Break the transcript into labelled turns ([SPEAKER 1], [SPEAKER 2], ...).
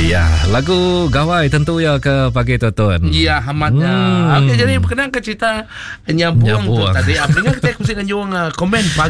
[SPEAKER 1] Ya, lagu gawai tentu ya ke pagi tuan.
[SPEAKER 2] Ya, hamatnya. Okey, jadi berkenaan ke cerita nyambuang tu tadi. Apa ingat kita mesti dengan komen pagi